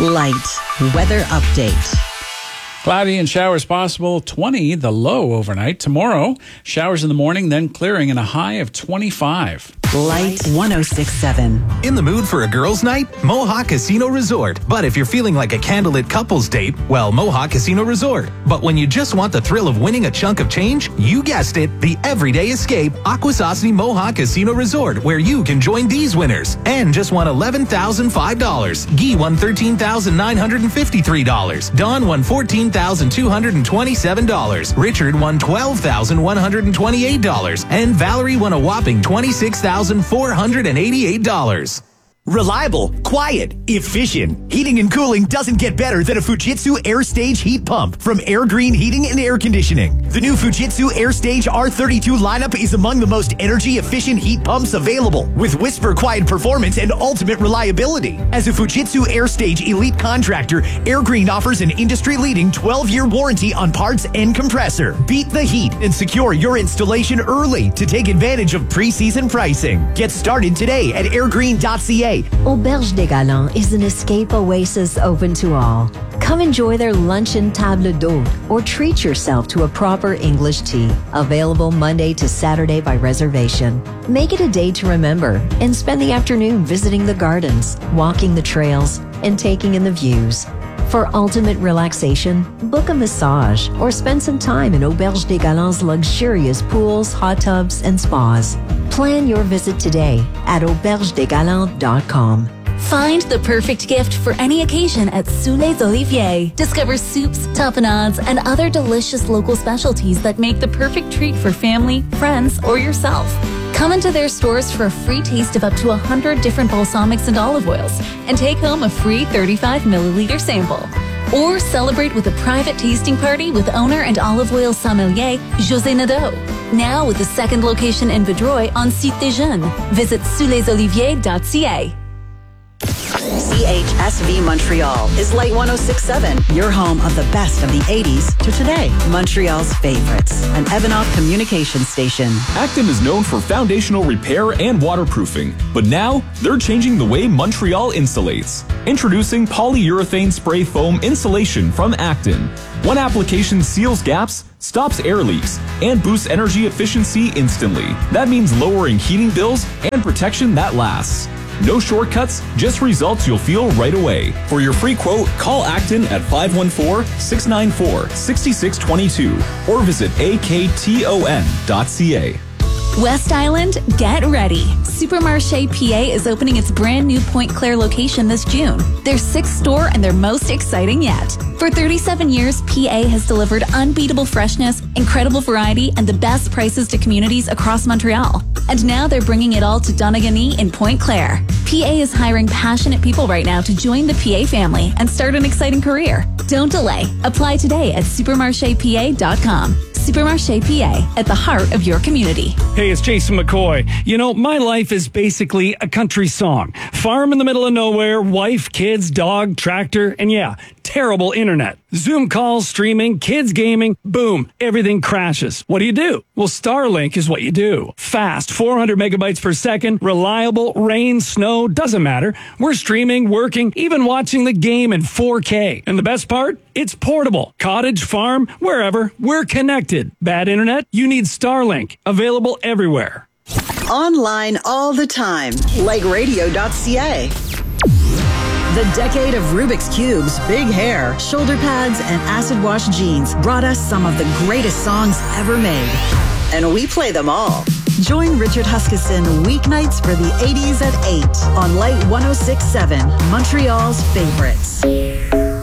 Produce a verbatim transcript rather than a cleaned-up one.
Light weather update. Cloudy and showers possible, twenty the low overnight. Tomorrow, showers in the morning, then clearing and a high of twenty-five. Light one oh six point seven. In the mood for a girls' night? Mohawk Casino Resort. But if you're feeling like a candlelit couples date, well, Mohawk Casino Resort. But when you just want the thrill of winning a chunk of change, you guessed it, the everyday escape, Akwesasne Mohawk Casino Resort, where you can join these winners. And just won eleven thousand five dollars. Guy won thirteen thousand nine hundred fifty-three dollars. Dawn won fourteen thousand two hundred twenty-seven dollars. Richard won twelve thousand one hundred twenty-eight dollars. And Valerie won a whopping twenty-six thousand four hundred eighty-eight dollars. Reliable, quiet, efficient. Heating and cooling doesn't get better than a Fujitsu AirStage heat pump from Air Green Heating and Air Conditioning. The new Fujitsu AirStage R thirty-two lineup is among the most energy-efficient heat pumps available, with whisper-quiet performance and ultimate reliability. As a Fujitsu AirStage elite contractor, Air Green offers an industry-leading twelve-year warranty on parts and compressor. Beat the heat and secure your installation early to take advantage of pre-season pricing. Get started today at airgreen dot c a. Auberge des Galants is an escape oasis open to all. Come enjoy their luncheon table d'hôte or treat yourself to a proper English tea. Available Monday to Saturday by reservation. Make it a day to remember and spend the afternoon visiting the gardens, walking the trails, and taking in the views. For ultimate relaxation, book a massage or spend some time in Auberge des Galants' luxurious pools, hot tubs, and spas. Plan your visit today at auberge des galants dot com. Find the perfect gift for any occasion at Sous les Oliviers. Discover soups, tapenades, and other delicious local specialties that make the perfect treat for family, friends, or yourself. Come into their stores for a free taste of up to one hundred different balsamics and olive oils and take home a free thirty-five milliliter sample. Or celebrate with a private tasting party with owner and olive oil sommelier José Nadeau. Now with a second location in Vaudreuil on Cité des Jeunes. Visit sous les oliviers dot c a. C H S V Montreal is Light one oh six point seven, your home of the best of the eighties to today. Montreal's favorites, an Evanoff communication station. Acton is known for foundational repair and waterproofing, but now they're changing the way Montreal insulates. Introducing polyurethane spray foam insulation from Acton. One application seals gaps, stops air leaks, and boosts energy efficiency instantly. That means lowering heating bills and protection that lasts. No shortcuts, just results you'll feel right away. For your free quote, call Acton at five one four, six nine four, six six two two or visit A K T O N dot C A. West Island, get ready. Supermarché P A is opening its brand new Pointe Claire location this June. Their sixth store and their most exciting yet. For thirty-seven years, P A has delivered unbeatable freshness, incredible variety, and the best prices to communities across Montreal. And now they're bringing it all to Donegal in Pointe Claire. P A is hiring passionate people right now to join the P A family and start an exciting career. Don't delay. Apply today at supermarché p a dot com. Supermarché P A, at the heart of your community. Hey, it's Jason McCoy. You know, my life is basically a country song. Farm in the middle of nowhere, wife, kids, dog, tractor, and yeah, terrible internet. Zoom calls, streaming, kids gaming, boom, everything crashes. What do you do? Well, Starlink is what you do. Fast, four hundred megabytes per second, reliable, rain, snow, doesn't matter. We're streaming, working, even watching the game in four K. And the best part? It's portable. Cottage, farm, wherever, we're connected. Bad internet? You need Starlink. Available everywhere. Online all the time. like radio dot c a. The decade of Rubik's Cubes, big hair, shoulder pads, and acid wash jeans brought us some of the greatest songs ever made. And we play them all. Join Richard Huskisson weeknights for the eighties at eight on Light one oh six point seven, Montreal's favorites.